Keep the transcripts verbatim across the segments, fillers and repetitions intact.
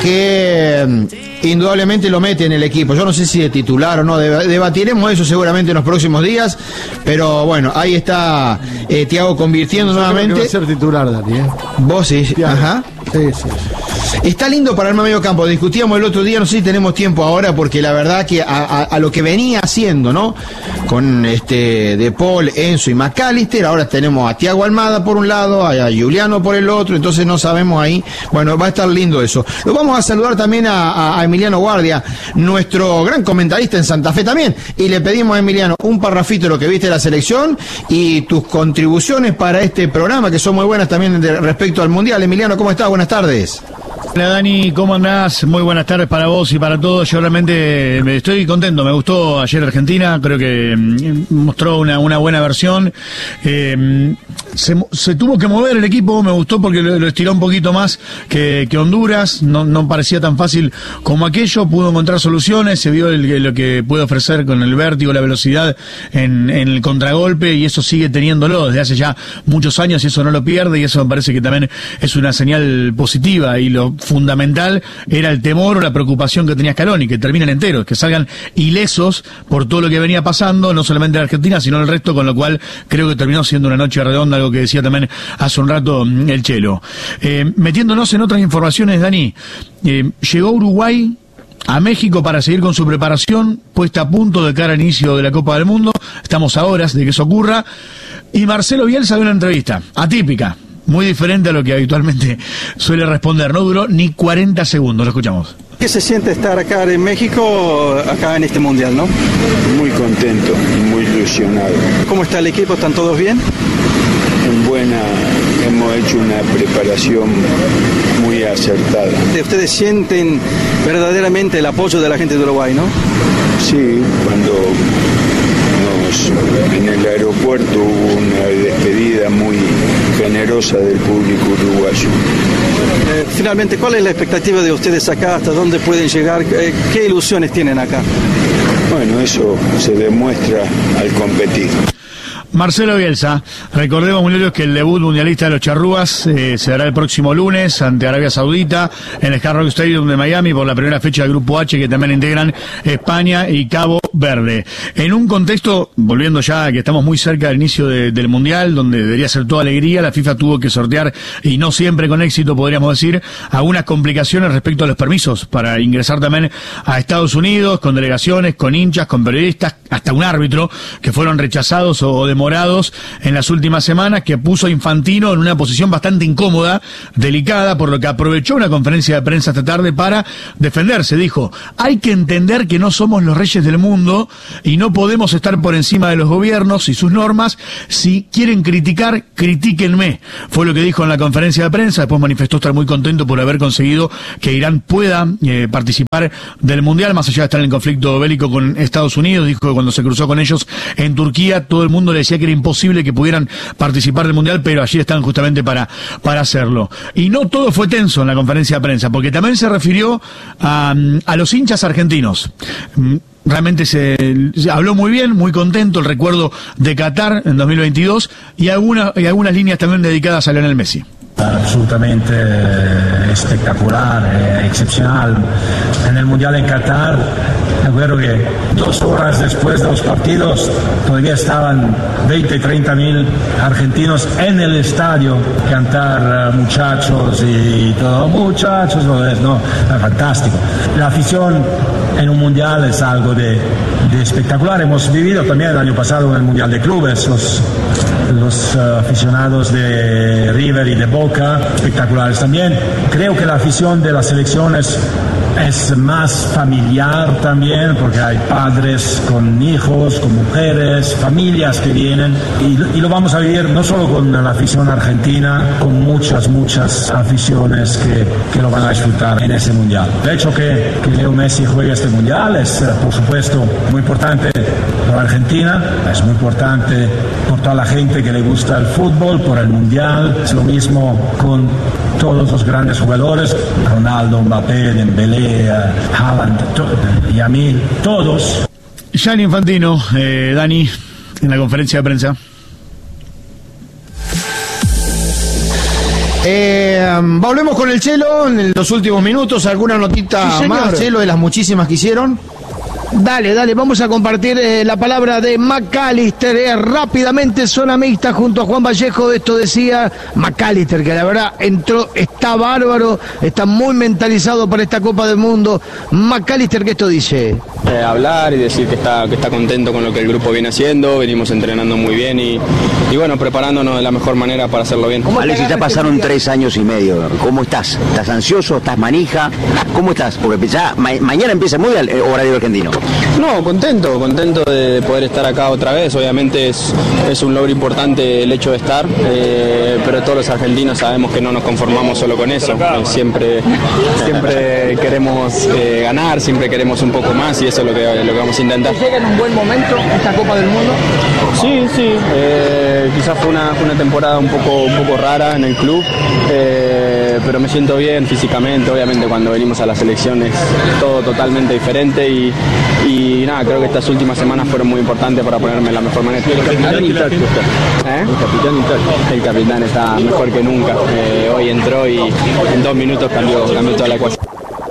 que indudablemente lo mete en el equipo. Yo no sé si de titular o no, debatiremos eso seguramente en los próximos días, pero bueno, ahí está eh, Thiago convirtiendo Yo nuevamente. Creo que va a ser titular, Dani, ¿eh? Vos sí, Thiago. Ajá. Sí, sí. Está lindo para el medio campo. Discutíamos el otro día, no sé si tenemos tiempo ahora, porque la verdad que a, a, a lo que venía haciendo, ¿no? Con este De Paul, Enzo y McAllister, ahora tenemos a Thiago Almada por un lado, a, a Juliano por el otro, entonces no sabemos ahí. Bueno, va a estar lindo eso. Lo vamos a saludar también a, a, a Emiliano Guardia, nuestro gran comentarista en Santa Fe también, y le pedimos a Emiliano un parrafito de lo que viste de la selección y tus contribuciones para este programa, que son muy buenas también de, respecto al Mundial. Emiliano, ¿cómo estás? Buenas tardes. Hola Dani, ¿cómo andás? Muy buenas tardes para vos y para todos. Yo realmente me estoy contento, me gustó ayer Argentina, creo que mostró una, una buena versión. Eh, se, se tuvo que mover el equipo, me gustó porque lo, lo estiró un poquito más que, que Honduras, no, no parecía tan fácil como aquello, pudo encontrar soluciones, se vio el, lo que puede ofrecer con el vértigo, la velocidad en, en el contragolpe, y eso sigue teniéndolo desde hace ya muchos años y eso no lo pierde, y eso me parece que también es una señal positiva. Y lo fundamental era el temor o la preocupación que tenía Scaloni, que terminen enteros, que salgan ilesos por todo lo que venía pasando, no solamente en Argentina, sino en el resto, con lo cual creo que terminó siendo una noche redonda, algo que decía también hace un rato el Chelo. Eh, metiéndonos en otras informaciones, Dani, eh, llegó Uruguay a México para seguir con su preparación, puesta a punto de cara al inicio de la Copa del Mundo, estamos a horas de que eso ocurra, y Marcelo Bielsa dio una entrevista atípica, muy diferente a lo que habitualmente suele responder. No duró ni cuarenta segundos. Lo escuchamos. ¿Qué se siente estar acá en México, acá en este mundial, no? Muy contento y muy ilusionado. ¿Cómo está el equipo? ¿Están todos bien? En buena, hemos hecho una preparación muy acertada. Ustedes sienten verdaderamente el apoyo de la gente de Uruguay, ¿no? Sí, cuando nos, en el aeropuerto hubo una despedida muy generosa del público uruguayo. Eh, finalmente, ¿cuál es la expectativa de ustedes acá? ¿Hasta dónde pueden llegar? Eh, ¿Qué ilusiones tienen acá? Bueno, eso se demuestra al competir. Marcelo Bielsa, recordemos, muchachos, que el debut mundialista de los charrúas eh, se dará el próximo lunes ante Arabia Saudita en el Hard Rock Stadium de Miami por la primera fecha del Grupo H, que también integran España y Cabo Verde. En un contexto, volviendo ya, que estamos muy cerca del inicio de, del Mundial, donde debería ser toda alegría, la FIFA tuvo que sortear, y no siempre con éxito, podríamos decir, algunas complicaciones respecto a los permisos para ingresar también a Estados Unidos, con delegaciones, con hinchas, con periodistas, hasta un árbitro, que fueron rechazados o, o demorados en las últimas semanas, que puso a Infantino en una posición bastante incómoda, delicada, por lo que aprovechó una conferencia de prensa esta tarde para defenderse. Dijo, hay que entender que no somos los reyes del mundo y no podemos estar por encima de los gobiernos y sus normas. Si quieren criticar, critíquenme. Fue lo que dijo en la conferencia de prensa. Después manifestó estar muy contento por haber conseguido que Irán pueda eh, participar del Mundial, más allá de estar en el conflicto bélico con Estados Unidos. Dijo que cuando se cruzó con ellos en Turquía, todo el mundo le decía que era imposible que pudieran participar del Mundial, pero allí están justamente para, para hacerlo. Y no todo fue tenso en la conferencia de prensa, porque también se refirió a, a los hinchas argentinos. Realmente se, se habló muy bien, muy contento, el recuerdo de Qatar en dos mil veintidós y, alguna, y algunas líneas también dedicadas a Lionel Messi. Absolutamente espectacular, excepcional. En el Mundial en Qatar, recuerdo que dos horas después de los partidos todavía estaban veinte, treinta mil argentinos en el estadio, cantar muchachos y todo, muchachos, no, no, fantástico. La afición en un Mundial es algo de, de espectacular. Hemos vivido también el año pasado en el Mundial de Clubes, los, los uh, aficionados de River y de Boca, espectaculares también. Creo que la afición de las selecciones es más familiar también, porque hay padres con hijos, con mujeres, familias que vienen, y, y lo vamos a vivir no solo con la afición argentina, con muchas, muchas aficiones que, que lo van a disfrutar en ese Mundial. De hecho, que, que Leo Messi juegue este Mundial es, por supuesto, muy importante para Argentina, es muy importante por toda la gente que le gusta el fútbol, por el Mundial. Es lo mismo con todos los grandes jugadores, Ronaldo, Mbappé, Dembélé, Haaland, Yamil, todos. Gianni Infantino, eh, Dani, en la conferencia de prensa. Eh, volvemos con el Chelo en los últimos minutos. ¿Alguna notita sí, más, Chelo, de las muchísimas que hicieron? Dale, dale, vamos a compartir eh, la palabra de McAllister, eh, rápidamente, zona mixta junto a Juan Vallejo. Esto decía McAllister, que la verdad entró, está bárbaro, está muy mentalizado para esta Copa del Mundo. McAllister, ¿qué esto dice? Eh, hablar y decir que está, que está contento con lo que el grupo viene haciendo, venimos entrenando muy bien y, y bueno, preparándonos de la mejor manera para hacerlo bien. Alexis, ya pasaron tres años y medio, ¿cómo estás? ¿Estás ansioso? ¿Estás manija? ¿Cómo estás? Porque ya ma mañana empieza muy al horario argentino. No, contento, contento de poder estar acá otra vez. Obviamente es, es un logro importante el hecho de estar, eh, pero todos los argentinos sabemos que no nos conformamos solo con eso. Eh, siempre, siempre queremos eh, ganar, siempre queremos un poco más y eso es lo que, lo que vamos a intentar. ¿Llega en un buen momento esta Copa del Mundo? Sí, sí. Eh, quizás fue una, fue una temporada un poco, un poco rara en el club, eh, pero me siento bien físicamente. Obviamente cuando venimos a las elecciones todo totalmente diferente y, y nada, creo que estas últimas semanas fueron muy importantes para ponerme en la mejor manera. El capitán intacto. ¿Eh? El capitán intacto. El capitán está mejor que nunca. Eh, hoy entró y en dos minutos cambió, cambió toda la ecuación.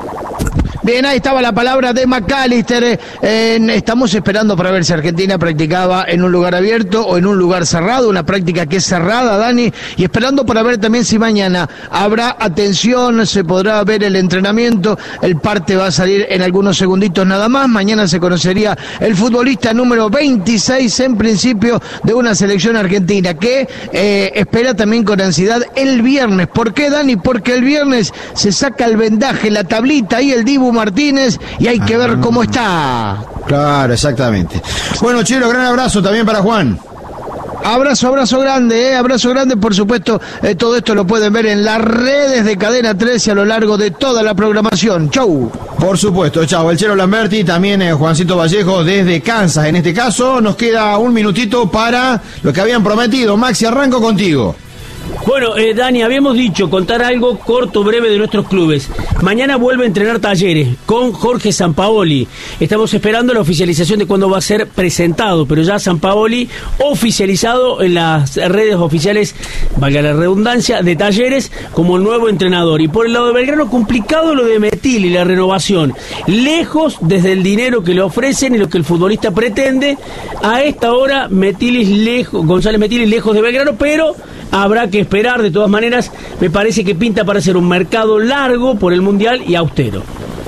Bien, ahí estaba la palabra de McAllister. Eh, eh, estamos esperando para ver si Argentina practicaba en un lugar abierto o en un lugar cerrado, una práctica que es cerrada, Dani, y esperando para ver también si mañana habrá atención, se podrá ver el entrenamiento. El parte va a salir en algunos segunditos nada más. Mañana se conocería el futbolista número veintiséis en principio de una selección argentina que eh, espera también con ansiedad el viernes. ¿Por qué, Dani? Porque el viernes se saca el vendaje, la tablita y el Dibu Martínez y hay que ver cómo está. Claro, exactamente. Bueno, Chelo, gran abrazo también para Juan. Abrazo, abrazo grande, eh, abrazo grande, por supuesto, eh, todo esto lo pueden ver en las redes de Cadena trece a lo largo de toda la programación. Chau. Por supuesto, chau. El Chelo Lamberti, también eh, Juancito Vallejo desde Kansas. En este caso, nos queda un minutito para lo que habían prometido. Maxi, arranco contigo. Bueno, eh, Dani, habíamos dicho contar algo corto, breve de nuestros clubes. Mañana vuelve a entrenar Talleres con Jorge Sampaoli. Estamos esperando la oficialización de cuándo va a ser presentado, pero ya Sampaoli oficializado en las redes oficiales, valga la redundancia, de Talleres como el nuevo entrenador. Y por el lado de Belgrano, complicado lo de Metil y la renovación. Lejos desde el dinero que le ofrecen y lo que el futbolista pretende. A esta hora, Metilis lejos, González Metilis lejos de Belgrano, pero habrá que esperar. De todas maneras, me parece que pinta para ser un mercado largo por el Mundial y austero.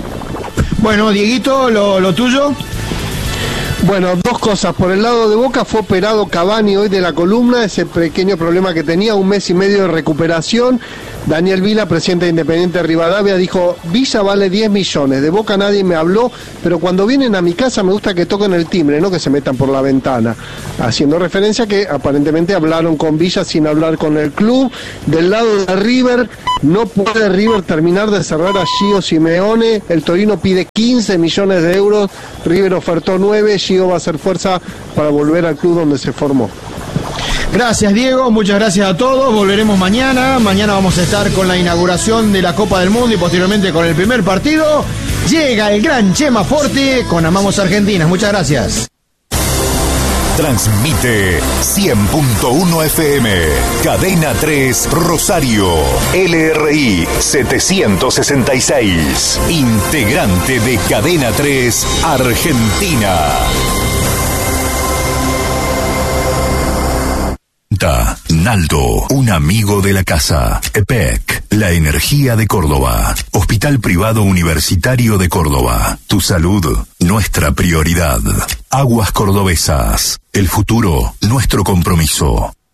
Bueno, Dieguito, lo, lo tuyo. Bueno, dos cosas. Por el lado de Boca fue operado Cavani hoy de la columna, ese pequeño problema que tenía, un mes y medio de recuperación. Daniel Vila, presidente de Independiente Rivadavia, dijo: Villa vale diez millones, de Boca nadie me habló, pero cuando vienen a mi casa me gusta que toquen el timbre, no que se metan por la ventana. Haciendo referencia a que aparentemente hablaron con Villa sin hablar con el club. Del lado de River, no puede River terminar de cerrar a Gio Simeone, el Torino pide quince millones de euros, River ofertó nueve, Gio va a hacer fuerza para volver al club donde se formó. Gracias, Diego, muchas gracias a todos. Volveremos mañana. Mañana vamos a estar con la inauguración de la Copa del Mundo y posteriormente con el primer partido. Llega el gran Chema Forti con Amamos Argentina. Muchas gracias. Transmite cien punto uno F M, Cadena tres Rosario, L R I setecientos sesenta y seis, integrante de Cadena tres Argentina. Naldo, un amigo de la casa. E P E C, la energía de Córdoba. Hospital Privado Universitario de Córdoba. Tu salud, nuestra prioridad. Aguas Cordobesas, el futuro, nuestro compromiso.